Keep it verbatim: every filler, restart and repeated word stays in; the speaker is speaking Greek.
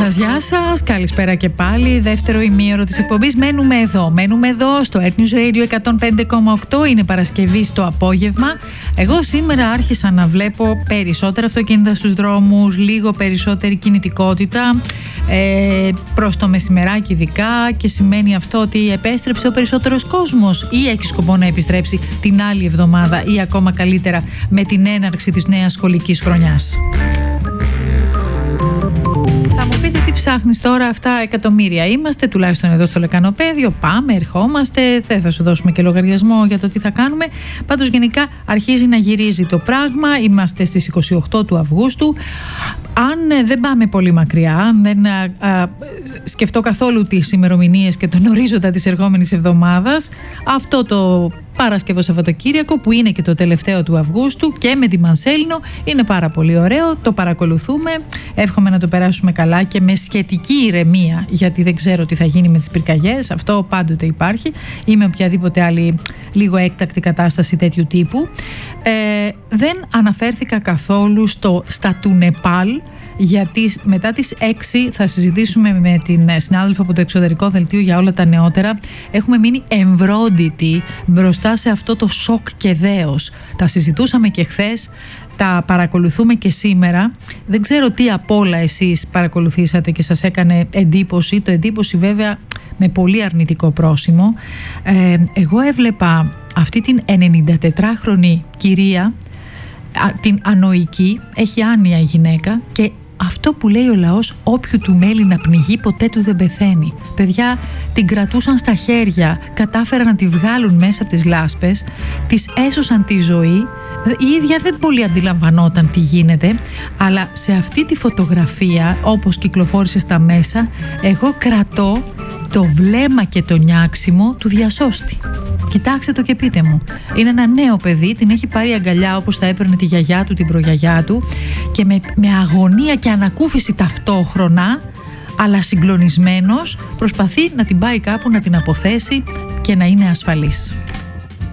σας, γεια σας, καλησπέρα και πάλι. Δεύτερο ημίωρο της εκπομπής. Μένουμε εδώ, μένουμε εδώ στο Earth News Radio εκατόν πέντε κόμμα οκτώ. Είναι Παρασκευή στο απόγευμα. Εγώ σήμερα άρχισα να βλέπω περισσότερα αυτοκίνητα στους δρόμους, λίγο περισσότερη κινητικότητα ε, προς το μεσημεράκι ειδικά, και σημαίνει αυτό ότι επέστρεψε ο περισσότερος κόσμος ή έχει σκοπό να επιστρέψει την άλλη εβδομάδα ή ακόμα καλύτερα με την έναρξη της νέας σχολικής χρονιάς. Θα μου πείτε τι ψάχνεις τώρα, αυτά εκατομμύρια είμαστε, τουλάχιστον εδώ στο Λεκανοπέδιο. Πάμε, ερχόμαστε, δεν θα σου δώσουμε και λογαριασμό για το τι θα κάνουμε. Πάντως γενικά αρχίζει να γυρίζει το πράγμα. Είμαστε στις είκοσι οκτώ του Αυγούστου. Αν δεν πάμε πολύ μακριά, αν δεν α, α, σκεφτώ καθόλου τις ημερομηνίες και τον ορίζοντα της ερχόμενης εβδομάδας, αυτό το Παρασκευό Σαββατοκύριακο, που είναι και το τελευταίο του Αυγούστου, και με τη Μανσέλινο, είναι πάρα πολύ ωραίο. Το παρακολουθούμε. Εύχομαι να το περάσουμε καλά και με σχετική ηρεμία, γιατί δεν ξέρω τι θα γίνει με τις πυρκαγιές. Αυτό πάντοτε υπάρχει, ή με οποιαδήποτε άλλη λίγο έκτακτη κατάσταση τέτοιου τύπου. Ε, δεν αναφέρθηκα καθόλου στο, στα του Νεπάλ, γιατί μετά τις έξι θα συζητήσουμε με την συνάδελφο από το εξωτερικό δελτίο για όλα τα νεότερα. Έχουμε μείνει εμβρόντιτοι μπροστά σε αυτό το σοκ και δέος. Τα συζητούσαμε και χθες, τα παρακολουθούμε και σήμερα. Δεν ξέρω τι απ' όλα εσείς παρακολουθήσατε και σας έκανε εντύπωση. Το εντύπωση βέβαια με πολύ αρνητικό πρόσημο. Ε, εγώ έβλεπα αυτή την ενενηντατετράχρονη κυρία, την ανοϊκή, έχει άνοια η γυναίκα, και αυτό που λέει ο λαός, όποιου του μέλει να πνιγεί ποτέ του δεν πεθαίνει. Παιδιά, την κρατούσαν στα χέρια, κατάφεραν να τη βγάλουν μέσα από τις λάσπες, της έσωσαν τη ζωή. Η ίδια δεν πολύ αντιλαμβανόταν τι γίνεται, αλλά σε αυτή τη φωτογραφία, όπως κυκλοφόρησε στα μέσα, εγώ κρατώ το βλέμμα και το νιάξιμο του διασώστη. Κοιτάξτε το και πείτε μου. Είναι ένα νέο παιδί, την έχει πάρει αγκαλιά όπως θα έπαιρνε τη γιαγιά του, την προγιαγιά του, και με, με αγωνία και ανακούφιση ταυτόχρονα, αλλά συγκλονισμένος, προσπαθεί να την πάει κάπου, να την αποθέσει και να είναι ασφαλής.